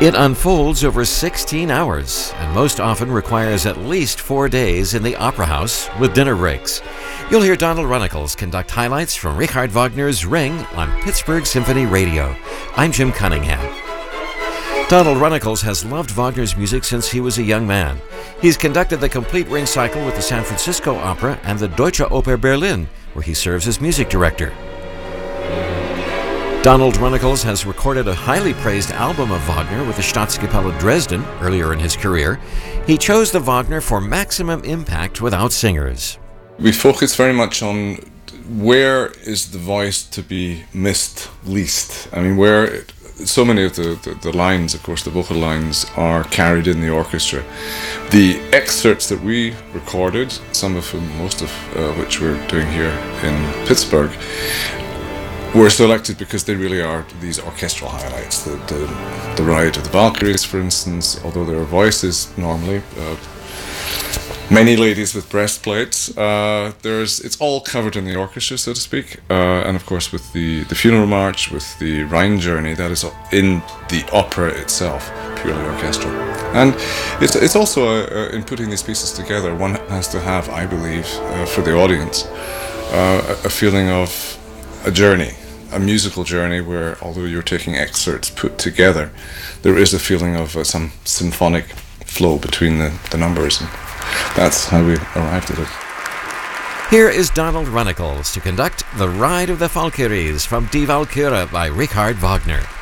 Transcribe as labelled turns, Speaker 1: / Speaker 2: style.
Speaker 1: It unfolds over 16 hours and most often requires at least 4 days in the Opera House with dinner breaks. You'll hear Donald Runnicles conduct highlights from Richard Wagner's Ring on Pittsburgh Symphony Radio. I'm Jim Cunningham. Donald Runnicles has loved Wagner's music since he was a young man. He's conducted the complete Ring cycle with the San Francisco Opera and the Deutsche Oper Berlin, where he serves as music director. Donald Runnicles has recorded a highly praised album of Wagner with the Staatskapelle Dresden earlier in his career. He chose the Wagner for maximum impact without singers.
Speaker 2: We focus very much on where is the voice to be missed least. I mean, where so many of the lines, of course, the vocal lines, are carried in the orchestra. The excerpts that we recorded, some of whom, most of which we're doing here in Pittsburgh, were selected because they really are these orchestral highlights. The Ride of the Valkyries, for instance, although there are voices normally, many ladies with breastplates. It's all covered in the orchestra, so to speak, and of course with the Funeral March, with the Rhine Journey, that is in the opera itself, purely orchestral. And it's also in putting these pieces together, one has to have, I believe, for the audience, a feeling of a journey. A musical journey where, although you're taking excerpts put together, there is a feeling of some symphonic flow between the numbers, and that's how we arrived at it.
Speaker 1: Here is Donald Runnicles to conduct The Ride of the Valkyries from Die Walküre by Richard Wagner.